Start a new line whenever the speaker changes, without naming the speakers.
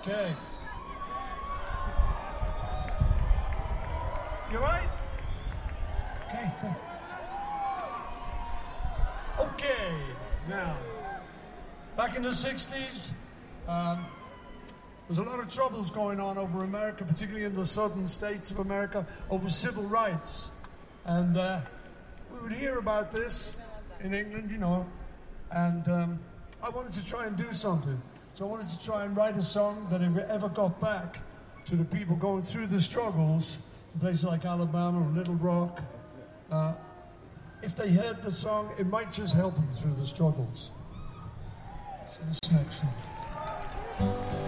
Okay. You right? Okay, cool. Okay, now, back in the 60s, there's a lot of troubles going on over America, particularly in the southern states of America, over civil rights. And we would hear about this in England, you know, and I wanted to try and do something. So I wanted to try and write a song that if it ever got back to the people going through the struggles in places like Alabama or Little Rock, if they heard the song, it might just help them through the struggles. So this next song.